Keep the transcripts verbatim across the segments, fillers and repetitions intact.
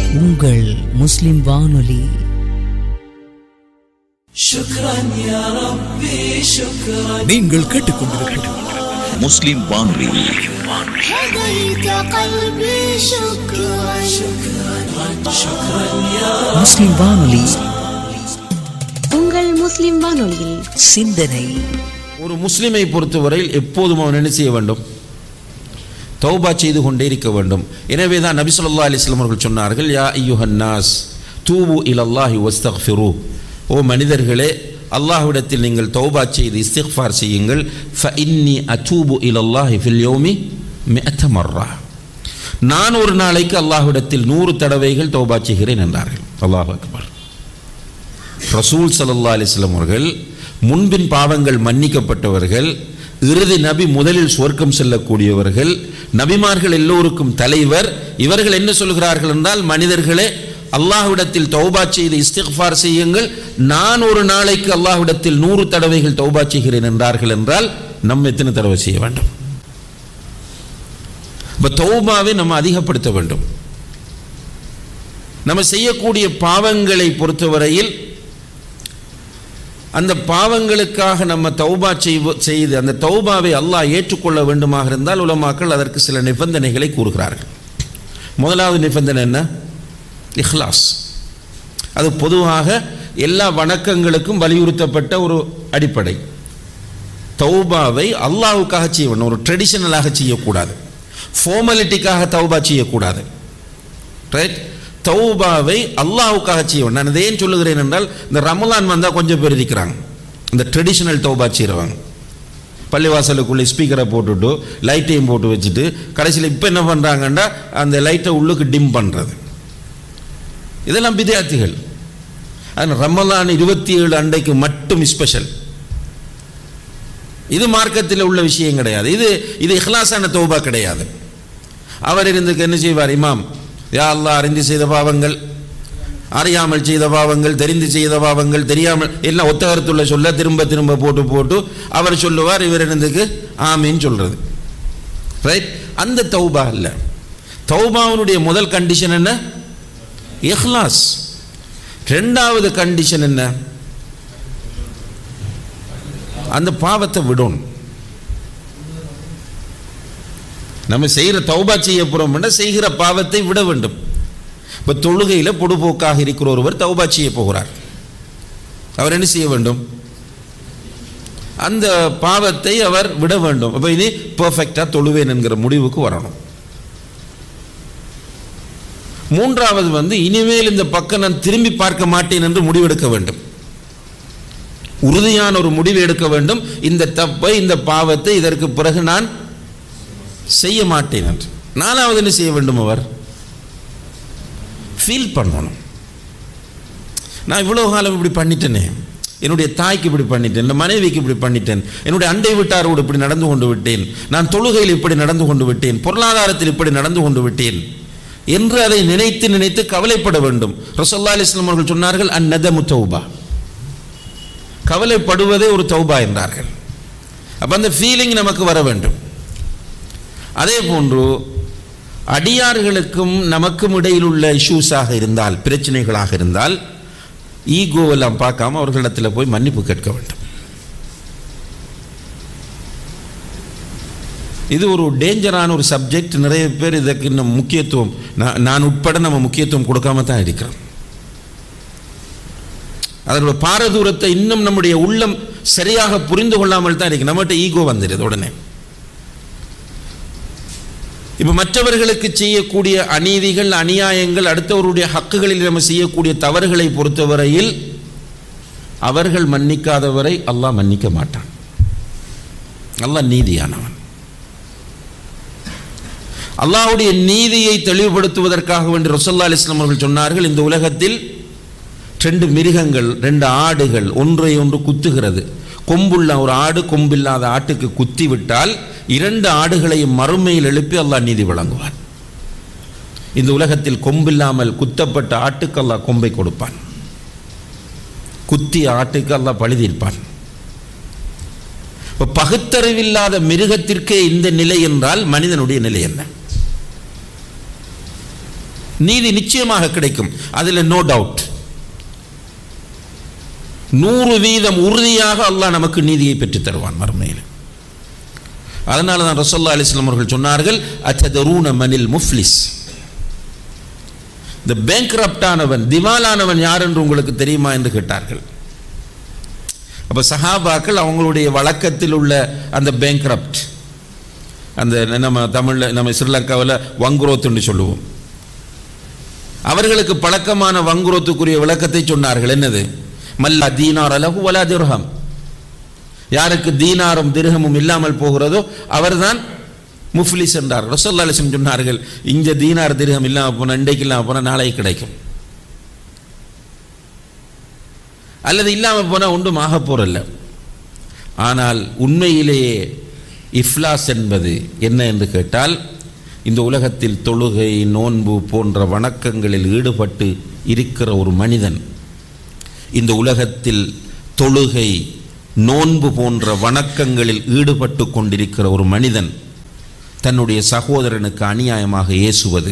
உங்கள் முஸ்லிம் வானொலி. நீங்கள் கேட்டுக்கொண்டிருக்கிறது முஸ்லிம் வானொலி. முஸ்லிம் வானொலி, உங்கள் முஸ்லிம் வானொலியில் சிந்தனை. ஒரு முஸ்லிமை பொறுத்தவரையில் எப்போதும் அவன் என்ன செய்ய வேண்டும்? தௌபா செய்து கொண்டே இருக்க வேண்டும். எனவே தான் நபி ஸல்லல்லாஹு அலைஹி வஸல்லம் அவர்கள் சொன்னார்கள், யா அய்யுஹன் நாஸ் தூபு இலல்லாஹி வஸ்தக்ஃபிரு, ஓ மனிதர்களே அல்லாஹ்விடத்தில் நீங்கள் தௌபா செய்து இஸ்திக்ஃபார் செய்யுங்கள். ஃப இன்னி அதூபு இலல்லாஹி ஃபில் யௌமி மிஅத மர்ரா, நான் ஒரு நாளைக்கு அல்லாஹ்விடத்தில் நூறு தடவைகள் தௌபா செய்கிறேன் என்றார்கள். அல்லாஹு அக்பர். ரசூல் ஸல்லல்லாஹு அலைஹி வஸல்லம் அவர்கள் முன்பின் பாவங்கள் மன்னிக்கப்பட்டவர்கள், இறுதி நபி, முதலில் சுவர்க்கம் செல்லக்கூடியவர்கள், நபிமார்கள் எல்லோருக்கும் தலைவர். இவர்கள் என்ன சொல்கிறார்கள் என்றால், மனிதர்களே அல்லாஹ்விடத்தில் தௌபா செய்து இஸ்திக்ஃபார் செய்யுங்கள், நான் ஒரு நாளைக்கு அல்லாஹ்விடத்தில் நூறு தடவைகள் தௌபா செய்கிறேன் என்றார்கள். என்றால் நம்ம எத்தனை தடவை செய்ய வேண்டும்? இப்போ தௌபாவை நம்ம அதிகப்படுத்த வேண்டும். நம்ம செய்யக்கூடிய பாவங்களை பொறுத்தவரையில் அந்த பாவங்களுக்காக நம்ம தௌபா செய்து அந்த தௌபாவை அல்லாஹ் ஏற்றுக்கொள்ள வேண்டுமாக இருந்தால் உலமாக்கள் அதற்கு சில நிபந்தனைகளை கூறுகிறார்கள். முதலாவது நிபந்தனை என்ன? இஹ்லாஸ். அது பொதுவாக எல்லா வணக்கங்களுக்கும் வலியுறுத்தப்பட்ட ஒரு அடிப்படை. தௌபாவை அல்லாஹ்வுக்காக செய்ய வேண்டும், ஒரு ட்ரெடிஷனலாக செய்யக்கூடாது, ஃபார்மாலிட்டிக்காக தௌபா செய்யக்கூடாது. ரைட்? தௌபாவை அல்லாஹ்வுக்காக செய்வோம். நான் இதை ஏன் சொல்லுகிறேன் என்றால், இந்த ரமலான் வந்தால் கொஞ்சம் பேர் இருக்கிறாங்க இந்த ட்ரெடிஷனல் தௌபா செய்கிறவங்க. பள்ளிவாசலுக்குள்ளே ஸ்பீக்கரை போட்டுவிட்டு லைட்டையும் போட்டு வச்சுட்டு கடைசியில் இப்போ என்ன பண்ணுறாங்கன்னா அந்த லைட்டை உள்ளுக்கு டிம் பண்ணுறது. இதெல்லாம் பிதாத்திகள். அது ரமலான் இருபத்தி ஏழு அன்றைக்கு மட்டும் ஸ்பெஷல். இது மார்க்கத்தில் உள்ள விஷயம் கிடையாது. இது இது இஹ்லாஸான தௌபா கிடையாது. அவர் இருந்துக்கு என்ன செய்வார்? இமாம், யா அல்லாஹ், அறிந்து செய்த பாவங்கள், அறியாமல் செய்த பாவங்கள், தெரிந்து செய்த பாவங்கள், தெரியாமல் எல்லாம் ஒத்த கருத்துள்ள சொல்ல திரும்ப திரும்ப போட்டு போட்டு அவர் சொல்லுவார், இவர் இருந்துக்கு ஆமீன் சொல்றது. ரைட்? அந்த தௌபா அல்ல. தௌபாவுடைய முதல் கண்டிஷன் என்ன? இஹ்லாஸ். ரெண்டாவது கண்டிஷன் என்ன? அந்த பாவத்தை விடணும். நம்ம செய்கிற தௌபா செய்ய போறோம், செய்கிற பாவத்தை விட வேண்டும். இப்போ தொழுகையில் பொடுபோக்காக இருக்கிற ஒருவர் தௌபா செய்ய போகிறார். அவர் என்ன செய்ய வேண்டும்? அந்த பாவத்தை அவர் விட வேண்டும். அப்போ இனி பெர்ஃபெக்டா தொழுவேன் என்கிற முடிவுக்கு வரணும். மூன்றாவது வந்து, இனிமேல் இந்த பக்கம் நான் திரும்பி பார்க்க மாட்டேன் என்று முடிவெடுக்க வேண்டும். உறுதியான ஒரு முடிவு எடுக்க வேண்டும். இந்த தப்பை, இந்த பாவத்தை இதற்கு பிறகு நான் செய்ய மாட்டேன் என்று. நாலாவது என்ன செய்ய வேண்டும்? அவர் ஃபீல் பண்ணணும். நான் இவ்வளோ காலம் இப்படி பண்ணிட்டேனே, என்னுடைய தாய்க்கு இப்படி பண்ணிட்டேன், என் மனைவிக்கு இப்படி பண்ணிட்டேன், என்னுடைய அண்டை வீட்டாரோடு இப்படி நடந்து கொண்டு விட்டேன், நான் தொழுகையில் இப்படி நடந்து கொண்டு விட்டேன், பொருளாதாரத்தில் இப்படி நடந்து கொண்டு விட்டேன் என்று அதை நினைத்து நினைத்து கவலைப்பட வேண்டும். ரசூலுல்லாஹி அலைஹி வஸல்லம் அவர்கள் சொன்னார்கள், அந்நதமு தௌபா, கவலைப்படுவதே ஒரு தௌபா என்றார்கள். அப்போ அந்த ஃபீலிங் நமக்கு வர வேண்டும். அதே போன்று அடியார்களுக்கும் நமக்கும் இடையில் உள்ள இஷ்யூஸாக இருந்தால், பிரச்சனைகளாக இருந்தால், ஈகோவெல்லாம் பார்க்காம அவர்களிடத்தில் போய் மன்னிப்பு கேட்க வேண்டும். இது ஒரு டேஞ்சரான ஒரு சப்ஜெக்ட். நிறைய பேர் இதற்கு இன்னும் முக்கியத்துவம், நான் உட்பட நம்ம முக்கியத்துவம் கொடுக்காம தான் இருக்கிறோம். அதோட பாரதூரத்தை இன்னும் நம்முடைய உள்ளம் சரியாக புரிந்து கொள்ளாமல் தான் இருக்கு. நம்மகிட்ட ஈகோ வந்துடுது உடனே. இப்போ மற்றவர்களுக்கு செய்யக்கூடிய அநீதிகள், அநியாயங்கள், அடுத்தவருடைய ஹக்குகளில் நம்ம செய்யக்கூடிய தவறுகளை பொறுத்தவரையில் அவர்கள் மன்னிக்காதவரை அல்லாஹ் மன்னிக்க மாட்டான். அல்லாஹ் நீதியானவன். அல்லாஹ்வுடைய நீதியை தெளிவுபடுத்துவதற்காக வேண்டி ரசூலுல்லாஹி அலைஹி வஸல்லம் அவர்கள் சொன்னார்கள், இந்த உலகத்தில் ரெண்டு மிருகங்கள், ரெண்டு ஆடுகள் ஒன்றை ஒன்று குத்துகிறது. கொம்புள்ள ஒரு ஆடு கொம்பில்லாத ஆட்டுக்கு குத்தி விட்டால் இரண்டு ஆடுகளையும் மறுமையில் எழுப்பி அல்லாஹ் நீதி வழங்குவான். இந்த உலகத்தில் கொம்பில்லாமல் குத்தப்பட்ட ஆட்டுக்கு அல்லாஹ் கொம்பை கொடுப்பான், குத்திய ஆட்டுக்கு அல்லாஹ் பழி தீர்ப்பான். பகுத்தறிவில்லாத மிருகத்திற்கே இந்த நிலை என்றால் மனிதனுடைய நிலை என்ன? நீதி நிச்சயமாக கிடைக்கும், அதில் நோ டவுட். நூறு வீதம் உறுதியாக அல்லாஹ் நமக்கு நீதியை பெற்றுத் தருவான் மறுமையில். அதனால தான் ரசூலுல்லாஹி அலைஹி வஸல்லம் அவர்கள் சொன்னார்கள், அத்ததரூன மனில் முஃப்லிஸ், இந்த பேங்க்ரப்ட் ஆனவன், திவாலானவன் யார் என்று உங்களுக்கு தெரியுமா என்று கேட்டார்கள். அப்போ சஹாபாக்கள் அவங்களுடைய வழக்கத்தில் உள்ள அந்த பேங்க்ரப்ட், அந்த நம்ம தமிழில் நம்ம ஸ்ரீலங்காவில் வங்குரோத்துன்னு சொல்லுவோம், அவர்களுக்கு பழக்கமான வங்குரோத்துக்குரிய விளக்கத்தை சொன்னார்கள். என்னது? மல்லா தீனார் அலஹு வலா திர்ஹம், யாருக்கு தீனாரும் திர்ஹமும் இல்லாமல் போகிறதோ அவர்தான் முஃப்லிஸ் என்றார். ரசூலுல்லாஹி அலைஹி வஸல்லம் சொன்னார்கள், இங்க தீனார் திர்ஹம் இல்லாமல் போனால் இன்றைக்கு இல்லாமல் போனால் நாளைக்கு கிடைக்கும், அல்லது இல்லாமல் போனால் ஒன்றும் ஆக போறல்ல. ஆனால் உண்மையிலேயே இஃப்லாஸ் என்பது என்ன என்று கேட்டால், இந்த உலகத்தில் தொழுகை நோன்பு போன்ற வணக்கங்களில் ஈடுபட்டு இருக்கிற ஒரு மனிதன், இந்த உலகத்தில் தொழுகை நோன்பு போன்ற வணக்கங்களில் ஈடுபட்டு கொண்டிருக்கிற ஒரு மனிதன் தன்னுடைய சகோதரனுக்கு அநியாயமாக ஏசுவது,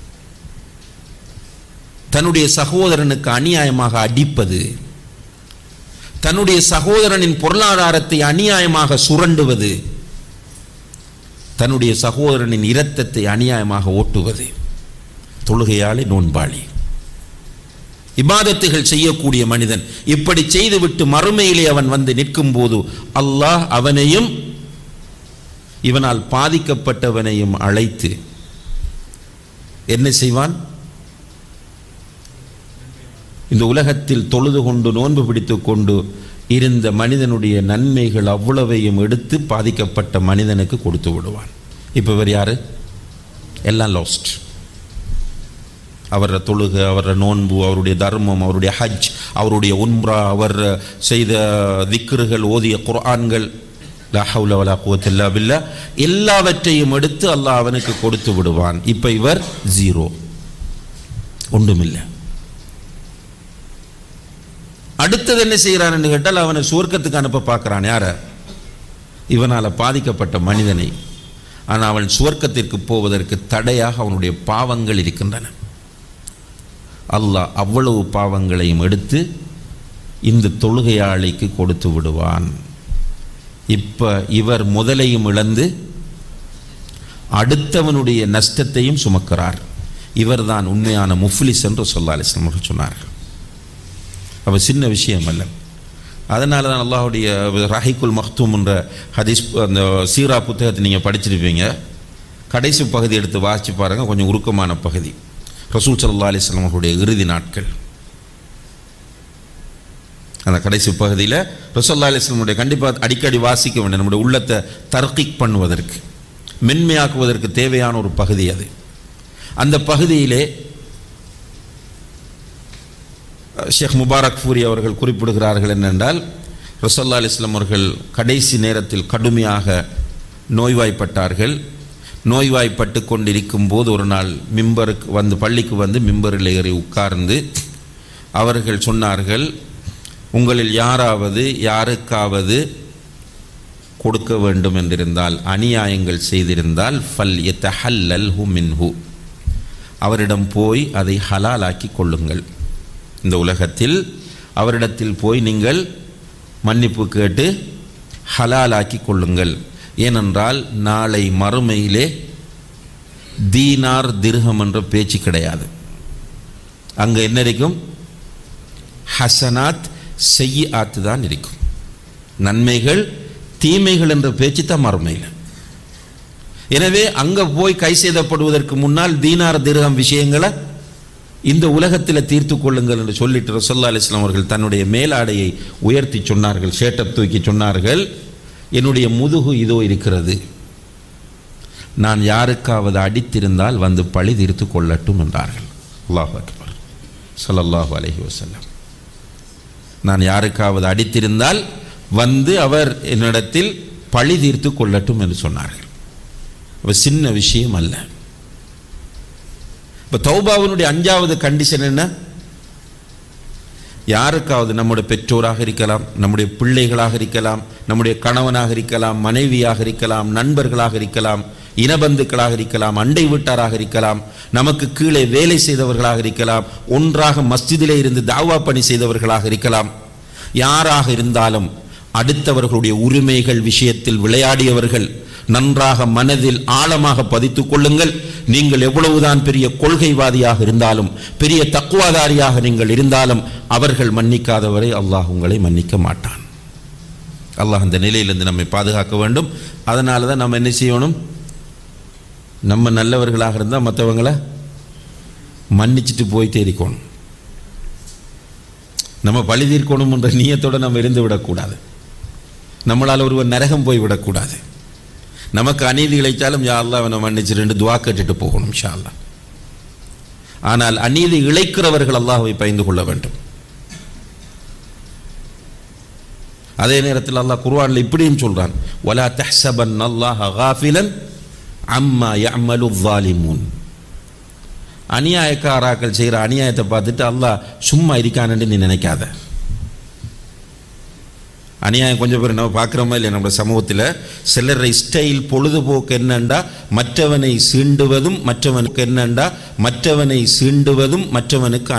தன்னுடைய சகோதரனுக்கு அநியாயமாக அடிப்பது, தன்னுடைய சகோதரனின் பொருளாதாரத்தை அநியாயமாக சுரண்டுவது, தன்னுடைய சகோதரனின் இரத்தத்தை அநியாயமாக ஓட்டுவது, தொழுகையாளி நோன்பாளி இபாதத்துகள் செய்யக்கூடிய மனிதன் இப்படி செய்துவிட்டு மறுமையிலே அவன் வந்து நிற்கும் போது அல்லாஹ் அவனையும் இவனால் பாதிக்கப்பட்டவனையும் அழைத்து என்ன செய்வான்? இந்த உலகத்தில் தொழுது கொண்டு நோன்பு பிடித்து கொண்டு இருந்த மனிதனுடைய நன்மைகள் அவ்வளவையும் எடுத்து பாதிக்கப்பட்ட மனிதனுக்கு கொடுத்து விடுவான். இப்போ இவர் யாரு? எல்லாம் லாஸ்ட். அவர தொழுகை, அவர நோன்பு, அவருடைய தர்மம், அவருடைய ஹஜ், அவருடைய உம்ரா, அவர் செய்த திக்ருகள், ஓதிய குர்ஆன்கள், லா ஹவுல வலா குவத்த இல்லா பில்லாஹ், எல்லாவற்றையும் எடுத்து அல்லாஹ் அவனுக்கு கொடுத்து விடுவான். இப்போ இவர் ஜீரோ, ஒன்றுமில்லை. அடுத்தது என்ன செய்கிறான் என்று கேட்டால், அவனை சுவர்க்கத்துக்கு அனுப்ப பார்க்கிறான். யார? இவனால் பாதிக்கப்பட்ட மனிதனை. ஆனால் அவன் சுவர்க்கத்திற்கு போவதற்கு தடையாக அவனுடைய பாவங்கள் இருக்கின்றன. அல்லாஹ் அவ்வளவு பாவங்களையும் எடுத்து இந்த தொழுகையாளிக்கு கொடுத்து விடுவான். இப்போ இவர் முதலையும் இழந்து அடுத்தவனுடைய நஷ்டத்தையும் சுமக்கிறார். இவர்தான் உண்மையான முஃப்லிஸ் என்று ஸல்லல்லாஹு அலைஹி வஸல்லம் அவர்கள் சொன்னார்கள். அப்போ சின்ன விஷயம் அல்ல. அதனால தான் அல்லாஹுடைய ரஹீக்குல் மக்தூம் என்ற ஹதீஸ் அந்த சீரா புத்தகத்தை நீங்கள் படிச்சிருப்பீங்க. கடைசி பகுதி எடுத்து வாசித்து பாருங்கள், கொஞ்சம் உருக்கமான பகுதி. ரசூல் ஸல்லல்லாஹு அலைஹி வஸல்லம் அவர்களுடைய இறுதி நாட்கள், அந்த கடைசி பகுதியில் ரசூல் ஸல்லல்லாஹு அலைஹி வஸல்லம் கண்டிப்பாக அடிக்கடி வாசிக்க வேண்டும், நம்முடைய உள்ளத்தை தர்கீக் பண்ணுவதற்கு, மென்மையாக்குவதற்கு தேவையான ஒரு பகுதி அது. அந்த பகுதியிலே ஷேக் முபாரக் ஃபூரி அவர்கள் குறிப்பிடுகிறார்கள் என்னென்றால், ரசூல் ஸல்லல்லாஹு அலைஹி வஸல்லம் அவர்கள் கடைசி நேரத்தில் கடுமையாக நோய்வாய்ப்பட்டார்கள். நோய்வாய்ப்பட்டு கொண்டிருக்கும் போது ஒரு நாள் மிம்பருக்கு வந்து, பள்ளிக்கு வந்து மிம்பரில் ஏறி உட்கார்ந்து அவர்கள் சொன்னார்கள், உங்களில் யாராவது யாருக்காவது கொடுக்க வேண்டும் என்றிருந்தால், அநியாயங்கள் செய்திருந்தால், ஃபல் யத்தஹல்லல்ஹு மின்ஹு, அவரிடம் போய் அதை ஹலாலாக்கி கொள்ளுங்கள். இந்த உலகத்தில் அவரிடத்தில் போய் நீங்கள் மன்னிப்பு கேட்டு ஹலாலாக்கி கொள்ளுங்கள். ஏனென்றால் நாளை மறுமையிலே தீனார் திர்ஹம் என்ற பேச்சு கிடையாது. அங்கே என்ன இருக்கும்? ஹசனாத் செய்யாத்து தான் இருக்கும். நன்மைகள் தீமைகள் என்ற பேச்சு தான் மறுமையில். எனவே அங்கே போய் கை செய்தப்படுவதற்கு முன்னால் தீனார் திர்ஹம் விஷயங்களை இந்த உலகத்தில் தீர்த்து கொள்ளுங்கள் என்று சொல்லிட்டு ரசூலுல்லாஹி அலைஹி வஸல்லம் அவர்கள் தன்னுடைய மேலாடையை உயர்த்தி சொன்னார்கள், ஷேட்டை தூக்கி சொன்னார்கள், என்னுடைய முதுகு இதோ இருக்கிறது, நான் யாருக்காவது அடித்திருந்தால் வந்து பழி தீர்த்து கொள்ளட்டும் என்றார்கள். அல்லாஹு அக்பர், ஸல்லல்லாஹு அலைஹி வஸல்லம். நான் யாருக்காவது அடித்திருந்தால் வந்து அவர் என்னிடத்தில் பழி தீர்த்து கொள்ளட்டும் என்று சொன்னார்கள். அப்போ சின்ன விஷயம் அல்ல. இப்போ தௌபாவினுடைய அஞ்சாவது கண்டிஷன் என்ன? யாருக்காவது, நம்முடைய பெற்றோராக இருக்கலாம், நம்முடைய பிள்ளைகளாக இருக்கலாம், நம்முடைய கணவனாக இருக்கலாம், மனைவியாக இருக்கலாம், நண்பர்களாக இருக்கலாம், இனபந்துக்களாக இருக்கலாம், அண்டை வீட்டாராக இருக்கலாம், நமக்கு கீழே வேலை செய்தவர்களாக இருக்கலாம், ஒன்றாக மஸ்ஜிதிலே இருந்து தாவா பணி செய்தவர்களாக இருக்கலாம். யாராக இருந்தாலும் அடுத்தவர்களுடைய உரிமைகள் விஷயத்தில் விளையாடியவர்கள் நன்றாக மனதில் ஆழமாக பதித்துக் கொள்ளுங்கள். நீங்கள் எவ்வளவுதான் பெரிய கொள்கைவாதியாக இருந்தாலும், பெரிய தக்குவாதாரியாக நீங்கள் இருந்தாலும், அவர்கள் மன்னிக்காதவரை அல்லாஹ் உங்களை மன்னிக்க மாட்டான். அல்லாஹ் அந்த நிலையிலிருந்து நம்மை பாதுகாக்க வேண்டும். அதனால தான் நம்ம என்ன செய்யணும்? நம்ம நல்லவர்களாக இருந்தால் மற்றவங்களை மன்னிச்சுட்டு போயிட்டே இருக்கணும். நம்ம பழி தீர்க்கணும் என்ற நியத்தோடு நம்ம இருந்து விடக்கூடாது. நம்மளால் ஒருவர் நரகம் போய் விடக்கூடாது. நமக்கு அநீதி இழைத்தாலும் யா அல்லாஹ் அவனை மன்னிச்சு ரெண்டு துவா கேட்டுட்டு போகணும் இன்ஷா அல்லாஹ். ஆனால் அநீதி இழைக்கிறவர்கள் அல்லாஹ்வை பயந்து கொள்ள வேண்டும். அதே நேரத்தில் அல்லாஹ் குர்ஆனில் இப்படியும் சொல்றான், வலா தஹ்சபன் அல்லாஹ காஃபிலன் அம்மா யஅமலு ஸாலிமூன். அநியாயக்காராக்கள் செய்கிற அநியாயத்தை பார்த்துட்டு அல்லாஹ் சும்மா இருக்கானு நீ நினைக்காத. அநியாயம் கொஞ்சம் பேர் நம்ம பார்க்குறோமா இல்லையா? நம்ம சமூகத்தில் சிலரை ஸ்டைல் பொழுதுபோக்கு என்னண்டா மற்றவனை சீண்டுவதும் மற்றவனுக்கு என்னண்டா மற்றவனை சீண்டுவதும் மற்றவனுக்கு